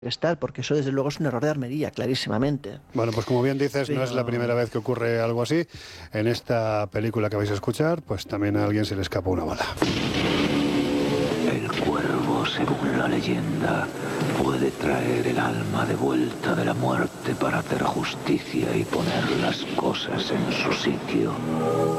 estar, porque eso desde luego es un error de armería, clarísimamente. Bueno, pues como bien dices, Pero... no es la primera vez que ocurre algo así. En esta película que vais a escuchar, pues también a alguien se le escapa una bala. El cuervo, según la leyenda, puede traer el alma de vuelta de la muerte para hacer justicia y poner las cosas en su sitio.